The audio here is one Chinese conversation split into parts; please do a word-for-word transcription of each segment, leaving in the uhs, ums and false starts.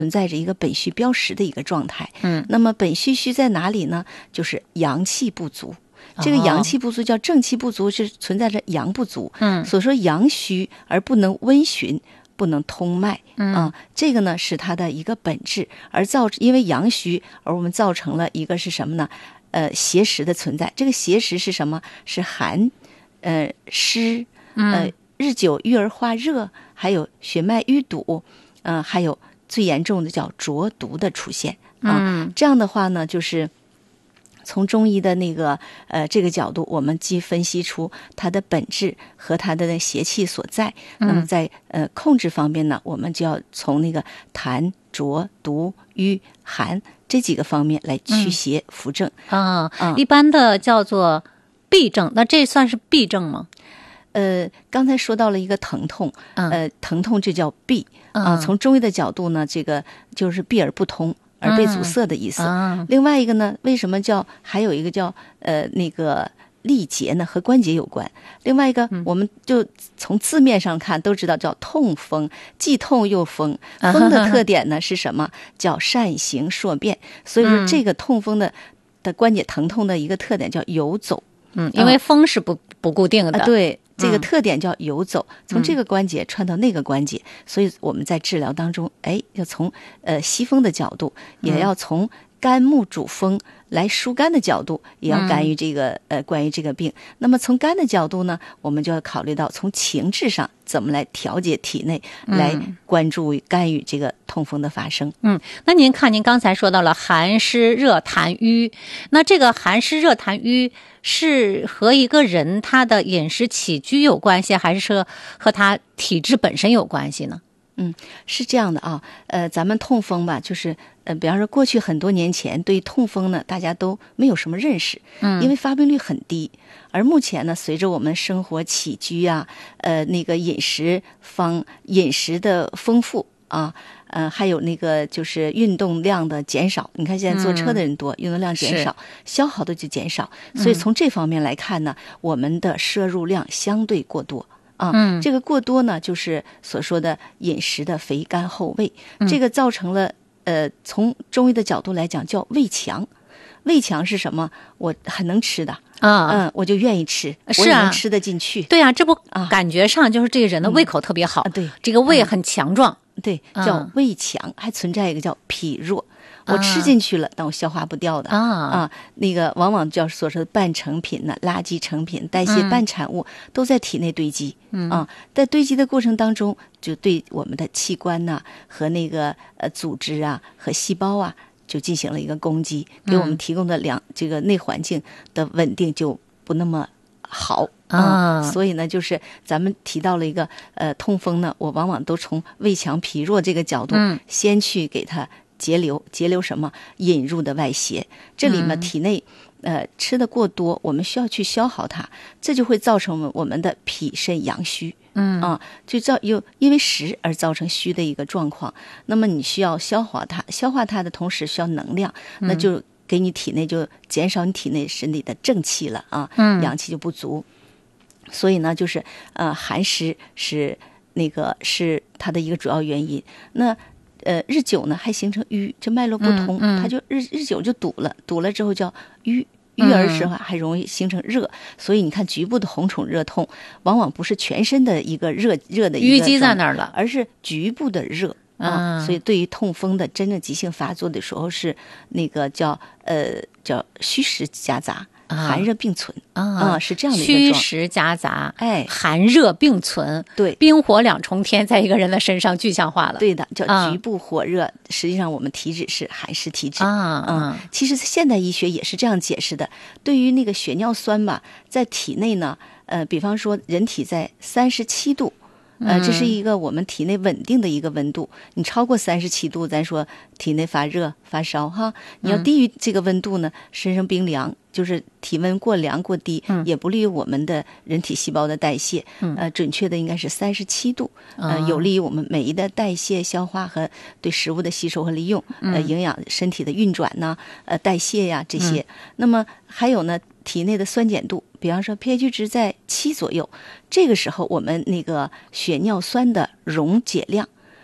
存在着一个本虚标实的一个状态。 嗯， 那么本虚虚在哪里呢？就是阳气不足。这个阳气不足叫正气不足，是存在着阳不足。 嗯， 所说阳虚而不能温循，不能通脉。 嗯啊，这个呢是它的一个本质，而造因为阳虚而我们造成了一个是什么呢？呃，邪实的存在。这个邪实是什么？是寒，呃，湿，呃，日久郁而化热，还有血脉淤堵，呃，还有最严重的叫浊毒的出现啊。 嗯， 这样的话呢，就是从中医的那个呃这个角度，我们既分析出它的本质和它的邪气所在。 嗯、 那么在呃控制方面呢，我们就要从那个痰、浊、毒、瘀、寒这几个方面来驱邪扶正。 啊、 嗯， 一般的叫做痹症，那这算是痹症吗？ 呃，刚才说到了一个疼痛，呃，疼痛这叫痹啊、 嗯。 从中医的角度呢，这个就是闭而不通。而被阻塞的意思。 嗯、 另外一个呢，为什么叫还有一个叫呃那个力竭呢？和关节有关。另外一个， 嗯、 我们就从字面上看都知道叫痛风，既痛又风。风的特点呢是什么？叫善行硕变。所以说这个痛风的的关节疼痛的一个特点叫游走。 嗯，因为风是不、嗯、不固定的。 啊、对。这个特点叫游走，嗯、从这个关节穿到那个关节，嗯、所以我们在治疗当中，哎，要从呃西风的角度，也要从肝木主风来疏肝的角度，也要干预这个、嗯、呃关于这个病。那么从肝的角度呢，我们就要考虑到从情志上怎么来调节体内， 嗯、 来关注干预这个痛风的发生。 嗯，那您看，您刚才说到了寒湿热痰瘀，那这个寒湿热痰瘀是和一个人他的饮食起居有关系，还是说和他体质本身有关系呢？ 嗯，是这样的啊，呃，咱们痛风吧，就是呃，比方说过去很多年前对痛风呢，大家都没有什么认识， 嗯， 因为发病率很低。而目前呢，随着我们生活起居啊，呃，那个饮食方饮食的丰富啊，呃，还有那个就是运动量的减少。你看现在坐车的人多，嗯、运动量减少，消耗的就减少。所以从这方面来看呢，嗯、我们的摄入量相对过多。啊， 嗯， 这个过多呢，就是所说的饮食的肥甘厚味， 嗯、 这个造成了呃，从中医的角度来讲叫胃强。胃强是什么？我很能吃的啊， 嗯，我就愿意吃， 是啊， 我也能吃得进去。 对啊，这不感觉上就是这个人的胃口特别好， 嗯啊、对， 这个胃很强壮， 嗯、对，叫胃强，嗯、还存在一个叫脾弱。我吃进去了，但我消化不掉的啊啊，那个往往叫所说的半成品呢、垃圾成品、代谢半产物、嗯、都在体内堆积。 嗯啊，在堆积的过程当中，就对我们的器官呐、啊、和那个呃组织啊和细胞啊，就进行了一个攻击，给我们提供的两、嗯、这个内环境的稳定就不那么好啊、 嗯。所以呢，就是咱们提到了一个呃痛风呢，我往往都从胃强脾弱这个角度， 嗯、 先去给它。节流，节流什么？引入的外邪，这里面体内、嗯、呃吃的过多，我们需要去消耗它，这就会造成我们的脾肾阳虚， 嗯啊，就造有因为实而造成虚的一个状况。那么你需要消化它，消化它的同时需要能量， 嗯、 那就给你体内就减少你体内身体的正气了啊， 嗯、 阳气就不足。所以呢，就是呃寒湿是那个是它的一个主要原因。那呃，日久呢还形成瘀，这脉络不通， 嗯嗯、 它就日日久就堵了，堵了之后叫瘀，瘀而时还容易形成热，嗯、所以你看局部的红肿热痛，往往不是全身的一个热热的一个淤积在那儿了， 而是局部的热啊。 嗯、 所以对于痛风的真正急性发作的时候，是那个叫呃叫虚实夹杂。寒热并存啊、 啊，是这样的一个虚实夹杂， 哎， 寒热并存， 对， 冰火两重天在一个人的身上具象化了。 对的，叫局部火热。啊、实际上，我们体质是寒湿体质啊。 嗯，其实现代医学也是这样解释的。对于那个血尿酸吧，在体内呢，呃，比方说人体在三十七度。呃，这是一个我们体内稳定的一个温度。你超过三十七度，咱说体内发热发烧哈。你要低于这个温度呢，身上冰凉，就是体温过凉过低， 嗯、 也不利于我们的人体细胞的代谢。 嗯、 呃，准确的应该是三十七度，呃， 哦、 有利于我们酶的代谢、消化和对食物的吸收和利用， 嗯、 呃，营养身体的运转呐，呃，代谢呀这些。 嗯、 那么还有呢，体内的酸碱度。比方说 pH 值在七左右，这个时候我们那个血尿酸的溶解量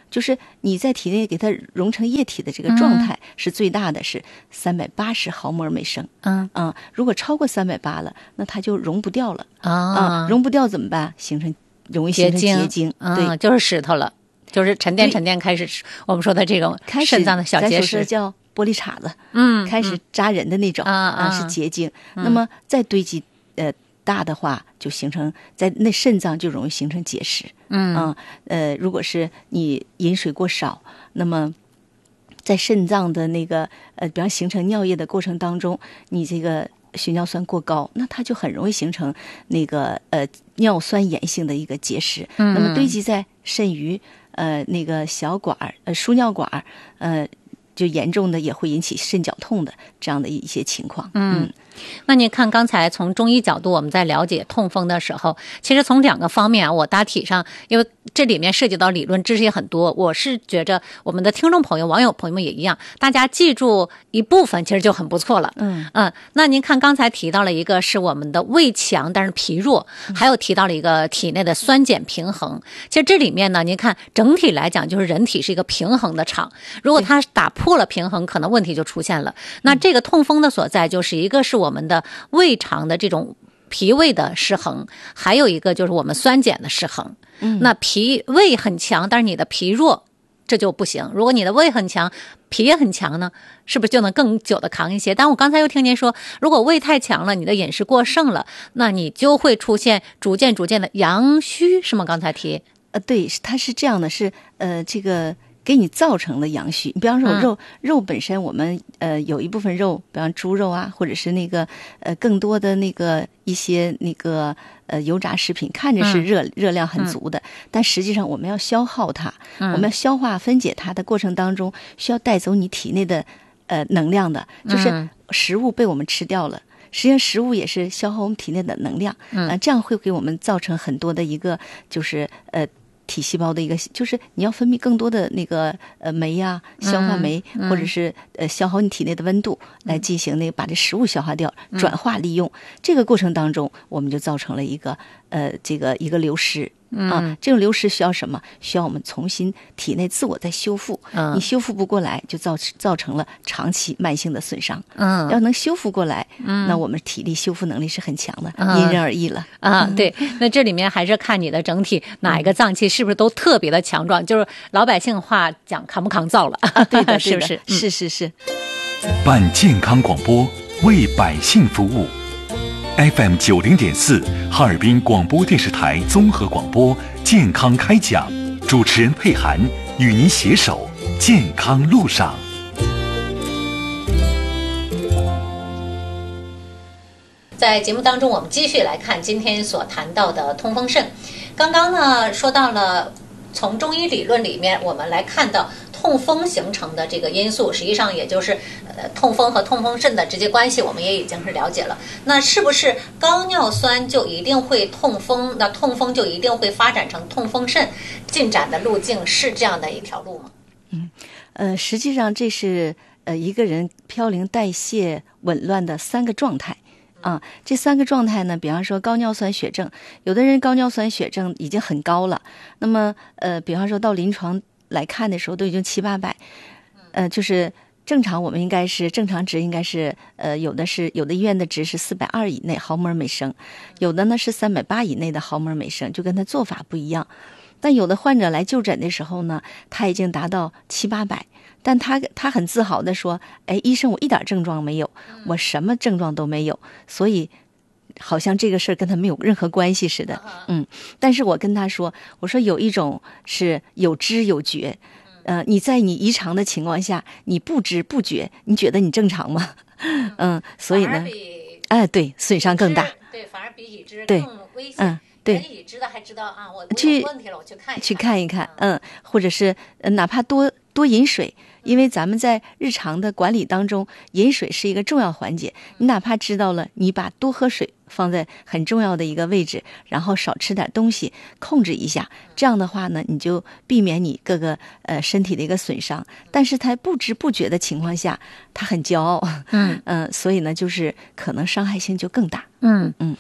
就是你在体内给它融成液体的这个状态是最大的，是三百八十毫摩尔每升。 嗯啊，如果超过三百八了，那它就溶不掉了啊， 啊，溶不掉怎么办？形成容易形成结晶，对、 嗯，就是石头了，就是沉淀沉淀开始，我们说的这个肾脏的小结石叫玻璃碴子， 嗯， 开始扎人的那种、 嗯、 啊，是结晶。嗯、那么再堆积呃大的话，就形成在那肾脏就容易形成结石。 嗯啊呃，如果是你饮水过少，那么在肾脏的那个呃，比方形成尿液的过程当中，你这个血尿酸过高，那它就很容易形成那个呃尿酸盐性的一个结石。 嗯， 那么堆积在肾盂呃那个小管呃输尿管呃。就严重的也会引起肾绞痛的这样的一些情况。 嗯，嗯那您看刚才从中医角度我们在了解痛风的时候，其实从两个方面啊，我大体上因为这里面涉及到理论知识也很多，我是觉着我们的听众朋友网友朋友们也一样，大家记住一部分其实就很不错了。 嗯嗯，那您看刚才提到了一个是我们的胃强但是脾弱，还有提到了一个体内的酸碱平衡。其实这里面呢，您看整体来讲就是人体是一个平衡的场，如果它打破破了平衡，可能问题就出现了。那这个痛风的所在，就是一个是我们的胃肠的这种脾胃的失衡，还有一个就是我们酸碱的失衡。 嗯， 那脾胃很强，但是你的脾弱，这就不行。如果你的胃很强，脾也很强呢，是不是就能更久的扛一些？但我刚才又听您说，如果胃太强了，你的饮食过剩了，那你就会出现逐渐逐渐的阳虚，是吗？刚才提， 呃，对，它是这样的，是呃这个。给你造成了阳虚。你比方说肉、嗯、肉本身，我们呃有一部分肉，比方猪肉啊，或者是那个呃更多的那个一些那个呃油炸食品，看着是热、嗯、热量很足的，但实际上我们要消耗它，嗯、我们要消化分解它的过程当中，需要带走你体内的呃能量的，就是食物被我们吃掉了。实际上，食物也是消耗我们体内的能量，嗯、呃，这样会给我们造成很多的一个就是呃。体细胞的一个，就是你要分泌更多的那个呃酶呀、啊、消化酶，嗯、或者是呃消耗你体内的温度，嗯、来进行那个把这食物消化掉、嗯、转化利用。这个过程当中，我们就造成了一个呃这个一个流失。 嗯、 啊，这种流失需要什么？需要我们重新体内自我再修复。 嗯， 你修复不过来，就造造成了长期慢性的损伤。 嗯， 要能修复过来， 嗯， 那我们体力修复能力是很强的， 嗯、 因人而异了。 啊，对，那这里面还是看你的整体哪一个脏器是不是都特别的强壮，就是老百姓话讲扛不扛造了。 啊，对的， 是不是？ 嗯、是是是。 办健康广播，为百姓服务。F M 九零点四，哈尔滨广播电视台综合广播健康开讲，主持人佩涵与您携手健康路上。 在节目当中，我们继续来看今天所谈到的痛风肾。刚刚呢说到了从中医理论里面，我们来看到痛风形成的这个因素，实际上也就是呃痛风和痛风肾的直接关系，我们也已经是了解了。那是不是高尿酸就一定会痛风？那痛风就一定会发展成痛风肾？进展的路径是这样的一条路吗？ 嗯，呃，实际上这是呃一个人嘌呤代谢紊乱的三个状态。啊，这三个状态呢，比方说高尿酸血症，有的人高尿酸血症已经很高了，那么呃，比方说到临床来看的时候都已经七八百，呃，就是正常我们应该是正常值应该是呃有的是有的医院的值是四百二以内毫摩尔每升，有的呢是三百八以内的毫摩尔每升，就跟他做法不一样。但有的患者来就诊的时候呢，他已经达到七八百。但他他很自豪地说：“哎，医生，我一点症状没有，我什么症状都没有，所以好像这个事儿跟他没有任何关系似的。”嗯，但是我跟他说：“我说有一种是有知有觉，呃，你在你异常的情况下，你不知不觉，你觉得你正常吗？嗯，所以呢，哎，对，损伤更大， 对，反而比已知更危险。 嗯。对， 已知的还知道啊，我去问题了，我去看一看， 去看一看，嗯，或者是呃，哪怕多多饮水，因为咱们在日常的管理当中，饮水是一个重要环节。你哪怕知道了，你把多喝水放在很重要的一个位置，然后少吃点东西，控制一下，这样的话呢，你就避免你各个呃身体的一个损伤。但是他不知不觉的情况下，他很骄傲， 嗯嗯、呃，所以呢，就是可能伤害性就更大， 嗯嗯。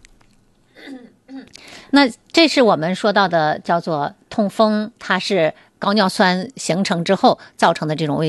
那这是我们说到的叫做痛风，它是高尿酸形成之后造成的这种胃